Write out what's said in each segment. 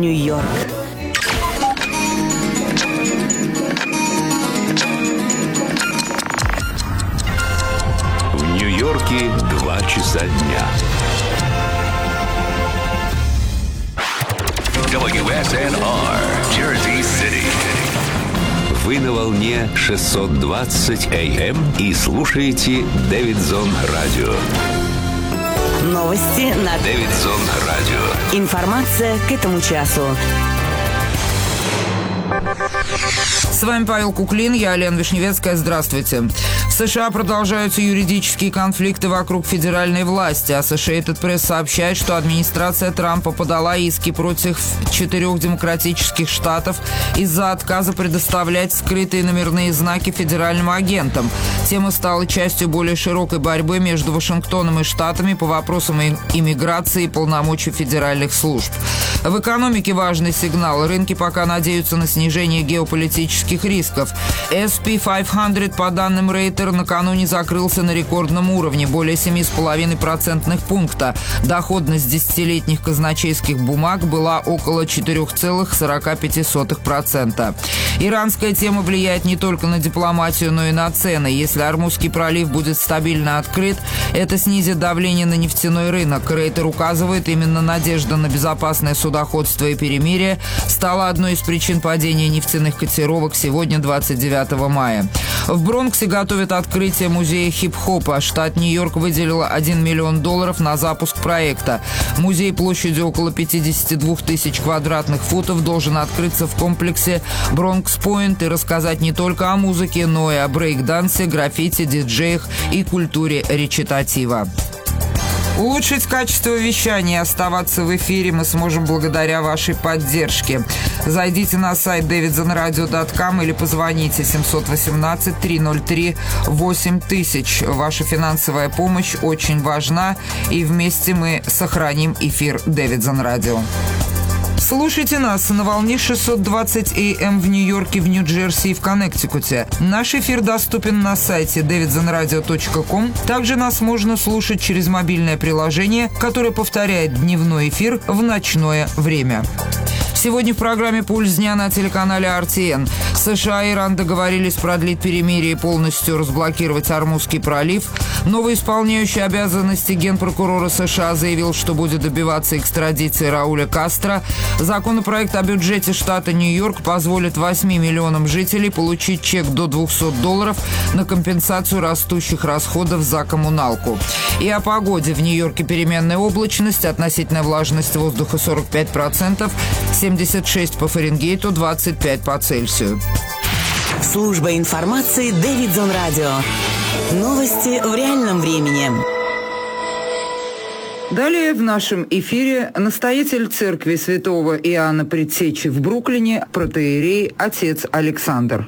Нью-Йорк. В Нью-Йорке 2 часа дня. WSNR, Jersey City. Вы на волне 620 AM и слушаете Дэвидсон Радио. Новости на Дэвидсон Радио. Информация к этому часу. С вами Павел Куклин, я Лена Вишневецкая. Здравствуйте. В США продолжаются юридические конфликты вокруг федеральной власти. Associated Press сообщает, что администрация Трампа подала иски против 4 демократических штатов из-за отказа предоставлять скрытые номерные знаки федеральным агентам. Тема стала частью более широкой борьбы между Вашингтоном и штатами по вопросам иммиграции и полномочий федеральных служб. В экономике важный сигнал. Рынки пока надеются на снижение геополитических рисков. S&P 500, по данным Рейтер, накануне закрылся на рекордном уровне, более 7,5% пункта. Доходность десятилетних казначейских бумаг была около 4,45%. Иранская тема влияет не только на дипломатию, но и на цены. Если Ормузский пролив будет стабильно открыт, это снизит давление на нефтяной рынок. Рейтер указывает, именно надежда на безопасное судоходство и перемирие стала одной из причин падения нефтяных котировок сегодня, 29 мая. В Бронксе готовят открытие музея хип-хопа. Штат Нью-Йорк выделил $1 миллион на запуск проекта. Музей площадью около 52 тысяч квадратных футов должен открыться в комплексе Бронкс-Пойнт и рассказать не только о музыке, но и о брейк-дансе, граффити, диджеях и культуре речитатива. Улучшить качество вещания и оставаться в эфире мы сможем благодаря вашей поддержке. Зайдите на сайт davidsonradio.com или позвоните 718-303-8000. Ваша финансовая помощь очень важна, и вместе мы сохраним эфир Дэвидсон Радио. Слушайте нас на волне 620 AM в Нью-Йорке, в Нью-Джерси и в Коннектикуте. Наш эфир доступен на сайте davidsonradio.com. Также нас можно слушать через мобильное приложение, которое повторяет дневной эфир в ночное время. Сегодня в программе «Пульс дня» на телеканале RTN. США и Иран договорились продлить перемирие и полностью разблокировать Ормузский пролив. Новый исполняющий обязанности генпрокурора США заявил, что будет добиваться экстрадиции Рауля Кастро. Законопроект о бюджете штата Нью-Йорк позволит 8 миллионам жителей получить чек до $200 на компенсацию растущих расходов за коммуналку. И о погоде. В Нью-Йорке переменная облачность, относительная влажность воздуха 45%, 76 по Фаренгейту, 25 по Цельсию. Служба информации Дэвидсон Радио. Новости в реальном времени. Далее в нашем эфире настоятель церкви святого Иоанна Предтечи в Бруклине, протоиерей отец Александр.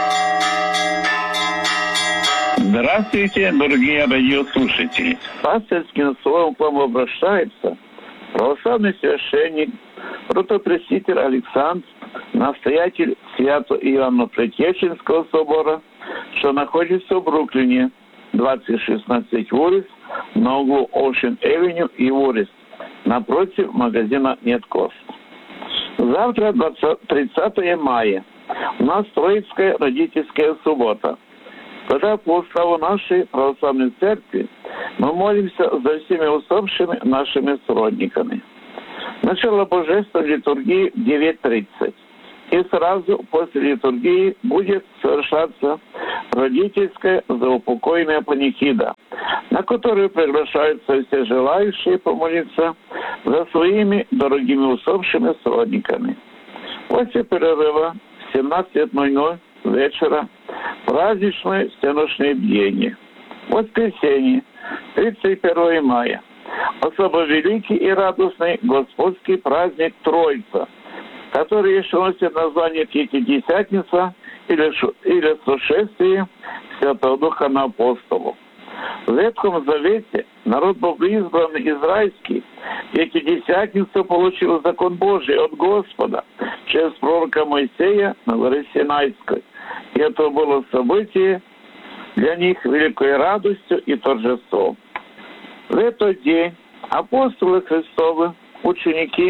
Здравствуйте, дорогие радиослушатели. Пастырским словом к вам обращается православный священник, протопресвитер Александр, настоятель Свято-Иоанна Предтеченского собора, что находится в Бруклине, 2016 Уоррес, на углу Оушен-Эвеню и Уоррес, напротив магазина «Неткост». Завтра, 30 мая, у нас Троицкая родительская суббота. Когда по уставу нашей православной церкви мы молимся за всеми усопшими нашими сродниками. Начало божественной литургии в 9:30. И сразу после литургии будет совершаться родительская заупокойная панихида, на которую приглашаются все желающие помолиться за своими дорогими усопшими сродниками. После перерыва в 17:00 вечера праздничное всеночное бдение. Воскресенье, 31 мая. Особо великий и радостный господский праздник Троица, который еще носит название Пятидесятница или Сошествие Святого Духа на апостолов. В Ветхом Завете народ богоизбранный израильский Пятидесятницу получил закон Божий от Господа через пророка Моисея на горе Синайской. И это было событие для них великой радостью и торжеством. В этот день апостолы Христовы, ученики,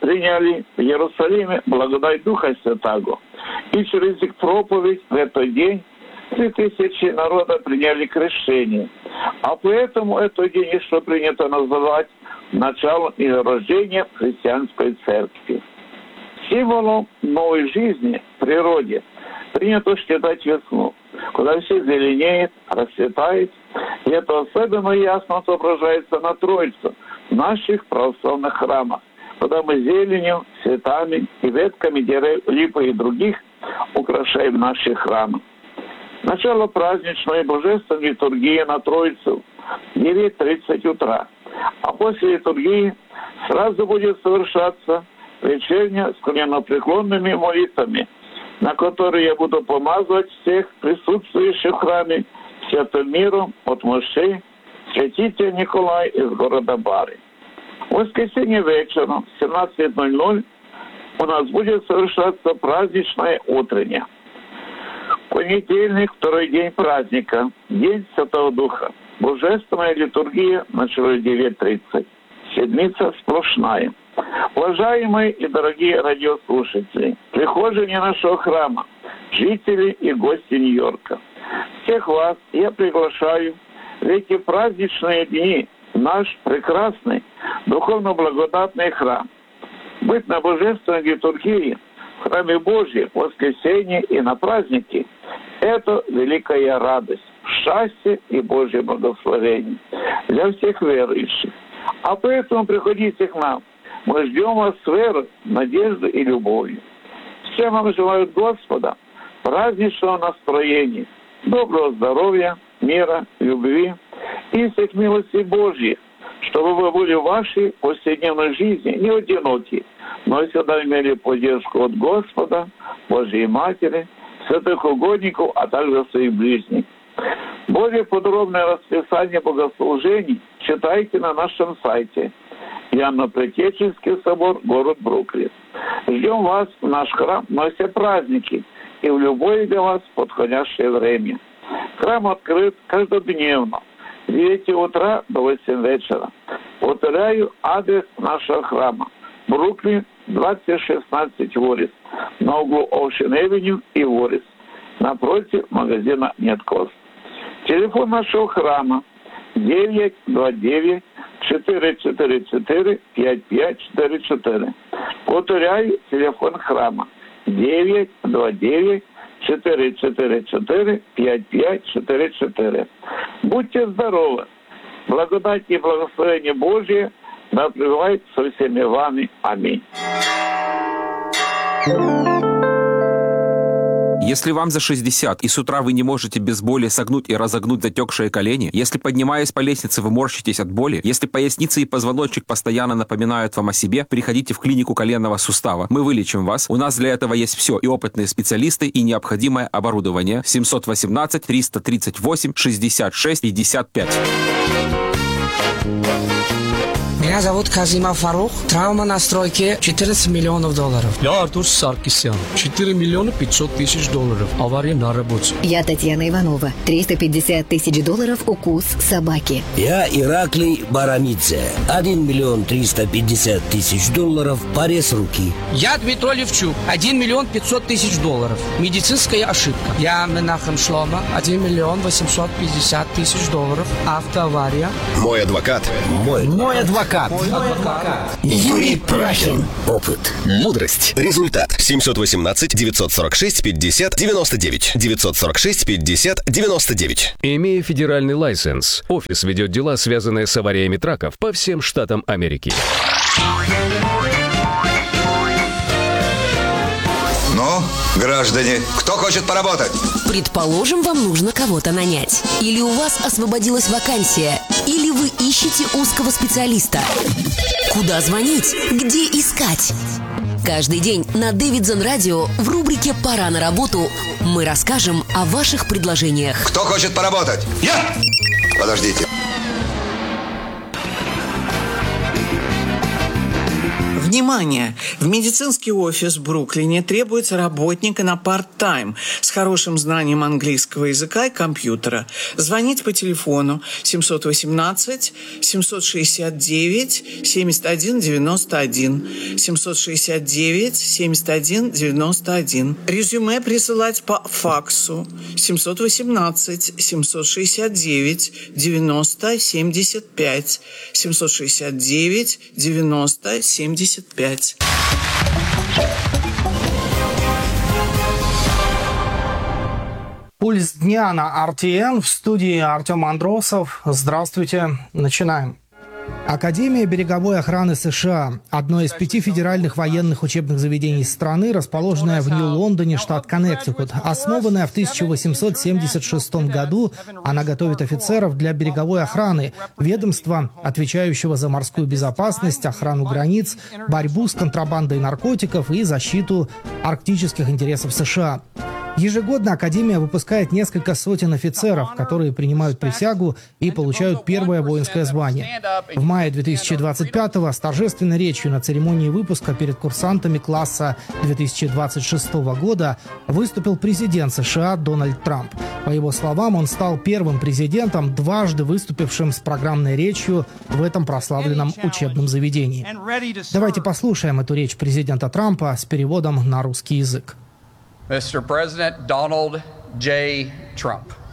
приняли в Иерусалиме благодать Духа Святаго. И через их проповедь в этот день 3000 народа приняли крещение. А поэтому этот день еще принято называть началом и рождения христианской церкви. Символом новой жизни в природе принято считать весну, когда все зеленеет, расцветает, и это особенно ясно отображается на Троице в наших православных храмах, когда мы зеленью, цветами и ветками дерев, липы и других украшаем наши храмы. Начало праздничной божественной литургии на Троицу в 9:30 утра, а после литургии сразу будет совершаться вечерня с коленопреклонными молитвами, на которые я буду помазывать всех присутствующих в храме святым миром от мощей святителя Николая из города Бары. В воскресенье вечером в 17:00 у нас будет совершаться праздничное утреннее. В понедельник, второй день праздника, День Святого Духа. Божественная литургия началась в 9:30. Седмица сплошная. Уважаемые и дорогие радиослушатели, прихожане нашего храма, жители и гости Нью-Йорка, всех вас я приглашаю в эти праздничные дни в наш прекрасный духовно-благодатный храм. Быть на божественной литургии в храме Божьем в воскресенье и на праздники – это великая радость, счастье и Божье благословение для всех верующих. А поэтому приходите к нам. Мы ждем вас с верой, надеждой и любовью. Всем вам желаю Господа праздничного настроения, доброго здоровья, мира, любви и всех милостей Божьих, чтобы вы были в вашей повседневной жизни не одиноки, но всегда имели поддержку от Господа, Божьей Матери, святых угодников, а также своих ближних. Более подробное расписание богослужений читайте на нашем сайте Иоанно-Предтеченский собор, город Бруклин. Ждем вас в наш храм на все праздники и в любое для вас подходящее время. Храм открыт каждодневно с 9 утра до 8 вечера. Повторяю адрес нашего храма. Бруклин, 2016 Уоррис, на углу Оушен-Эвеню и Уоррис, напротив магазина «Неткос». Телефон нашего храма 929-444-5544. Повторяю, телефон храма 929-444-5544. Будьте здоровы. Благодать и благословение Божие да пребывает со всеми вами. Аминь. Если вам за 60 и с утра вы не можете без боли согнуть и разогнуть затекшие колени, если, поднимаясь по лестнице, вы морщитесь от боли, если поясница и позвоночник постоянно напоминают вам о себе, приходите в клинику коленного сустава. Мы вылечим вас. У нас для этого есть все: и опытные специалисты, и необходимое оборудование. 718-338-66-55. Меня зовут Казима Фарух. Травма на стройке $14 миллионов. Я Артур Саркисян. $4 миллиона 500 тысяч. Авария на работе. Я Татьяна Иванова. $350 тысяч укус собаки. Я Ираклий Барамидзе. $1 миллион 350 тысяч. Порез руки. Я Дмитрий Левчук. $1 миллион 500 тысяч. Медицинская ошибка. Я Менахем Шлома. $1 миллион 850 тысяч. Автоавария. Мой адвокат. Мой адвокат. Юрий Прахин. Опыт. Мудрость. Результат. 718-946-50-99. 946-50-99. Имея федеральный лайсенс, офис ведет дела, связанные с авариями траков по всем штатам Америки. Ну, граждане, кто хочет поработать? Предположим, вам нужно кого-то нанять. Или у вас освободилась вакансия. Или вы ищете узкого специалиста. Куда звонить? Где искать? Каждый день на Davidson Radio в рубрике «Пора на работу» мы расскажем о ваших предложениях. Кто хочет поработать? Я! В Внимание! В медицинский офис в Бруклине требуется работник на парт-тайм с хорошим знанием английского языка и компьютера. Звоните по телефону 718-769-7191. 769-7191. Резюме присылать по факсу 718-769-90-75. 769-90-75. Пульс дня на RTN. В студии Артем Андросов. Здравствуйте. Начинаем. Академия береговой охраны США – одно из 5 федеральных военных учебных заведений страны, расположенное в Нью-Лондоне, штат Коннектикут. Основанная в 1876 году, она готовит офицеров для береговой охраны, ведомства, отвечающего за морскую безопасность, охрану границ, борьбу с контрабандой наркотиков и защиту арктических интересов США. Ежегодно Академия выпускает несколько сотен офицеров, которые принимают присягу и получают первое воинское звание. В мае 2025-го с торжественной речью на церемонии выпуска перед курсантами класса 2026 года выступил президент США Дональд Трамп. По его словам, он стал первым президентом, дважды выступившим с программной речью в этом прославленном учебном заведении. Давайте послушаем эту речь президента Трампа с переводом на русский язык. Mr. President Donald J. Trump.